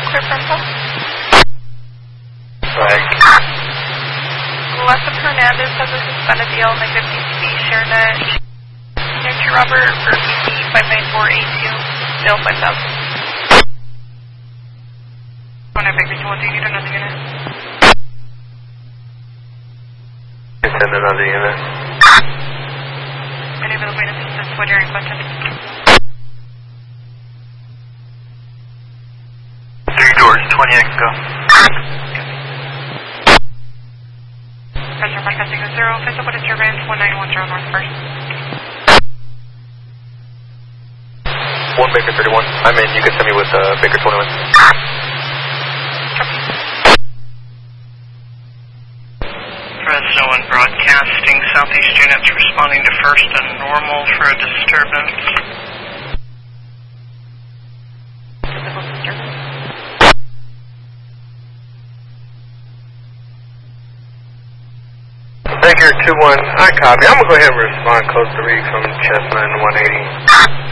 clear from home. Flag. West of Hernandez has a suspended deal on the 50C ShareNet. Next to Robert for PC 59482, bill 5000. On a Baker 2-1, do you need another unit? Send another unit. Any available assistance, what area question? 3 doors, 20X go. Pressure 550, official, what is your range? 1910 north first. 1 Baker 31. I'm in, you can send me with Baker 21. Fresno and broadcasting, southeast units responding to first and normal for a disturbance. Physical disturbance. Baker 2-1, I copy. I'm going to go ahead and respond close to Reed from Chestnut and 180.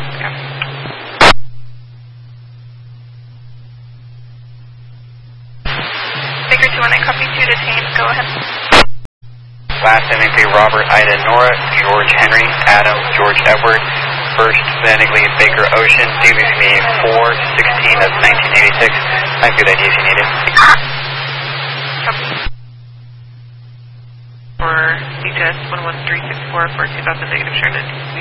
Baker 2-1, I copy 2 detained, go ahead. Last MEP Robert, Ida Nora, George Henry, Adam, George Edward, First Vannigley, Baker Ocean, DVC 416 of 1986. Thank you, that if you need it. For CTS 11364 for 2000 negative ShareNet DCB.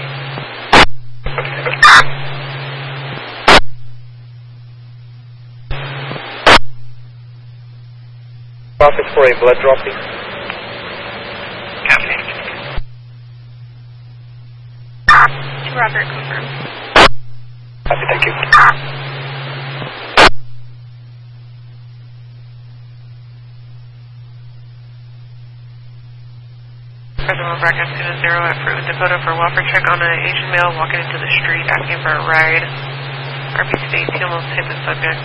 Office for a blood draw, please. Copy. To Robert, confirm. Copy, thank you. President broadcast to 0 at Fruit Dakota for welfare check on an Asian male walking into the street asking for a ride. RP State almost hit the subject.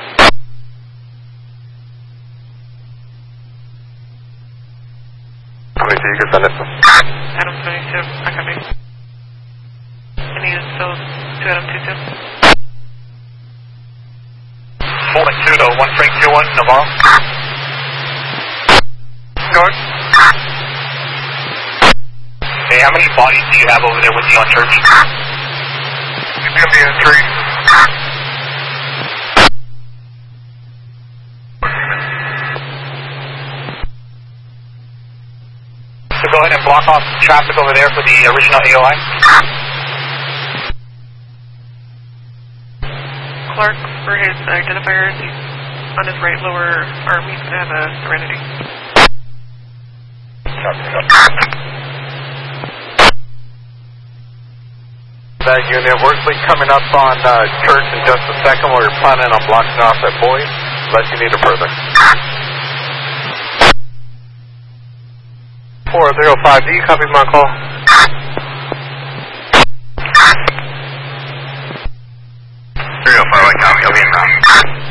How many you can send it? Adam 22, I copy. And he is still 2 Adam 22. Holding 2 to 1 Frank 2-1, Navarro. George? Hey, how many bodies do you have over there with you on church? It's going to be a 3. So go ahead and block off traffic over there for the original AOI. Clark, for his identifiers, he's on his right lower arm, he's going to have a Serenity. That unit, Worsley coming up on Church in just a second. We're planning on blocking off at Boyd, unless you need it further. 405, do you copy my call? 305, I copy, I'll be in route.